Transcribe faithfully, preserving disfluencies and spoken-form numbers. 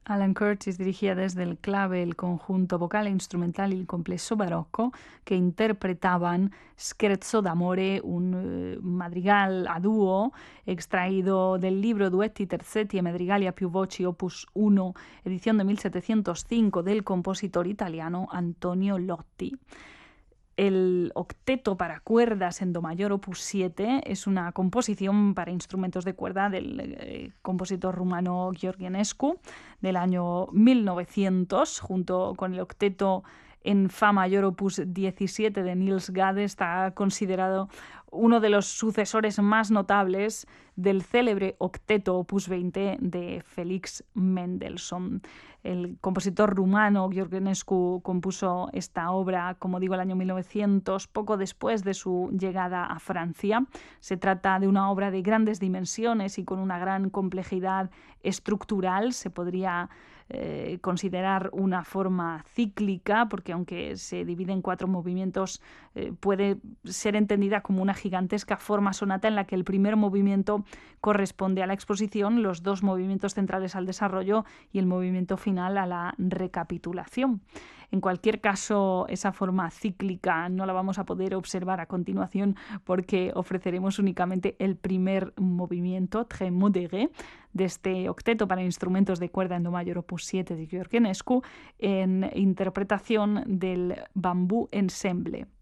Alan Curtis dirigía desde el clave el conjunto vocal e instrumental Il Complesso Barocco, que interpretaban Scherzo d'amore, un eh, madrigal a dúo extraído del libro Duetti, Terzetti e Madrigali a più voci, opus uno, edición de mil setecientos cinco, del compositor italiano Antonio Lotti. El octeto para cuerdas en do mayor opus siete es una composición para instrumentos de cuerda del eh, compositor rumano Gheorghe Enescu del año mil novecientos, junto con el octeto en fa mayor opus diecisiete de Niels Gade. Está considerado uno de los sucesores más notables del célebre octeto opus veinte de Félix Mendelssohn. El compositor rumano Gheorghe Enescu compuso esta obra, como digo, el año mil novecientos, poco después de su llegada a Francia. Se trata de una obra de grandes dimensiones y con una gran complejidad estructural. Se podría eh, considerar una forma cíclica, porque aunque se divide en cuatro movimientos, eh, puede ser entendida como una gigantesca forma sonata en la que el primer movimiento corresponde a la exposición, los dos movimientos centrales al desarrollo y el movimiento final a la recapitulación. En cualquier caso, esa forma cíclica no la vamos a poder observar a continuación porque ofreceremos únicamente el primer movimiento, très modéré, de este octeto para instrumentos de cuerda en do mayor opus siete de Gheorghe Enescu, en interpretación del Bamboo Ensemble.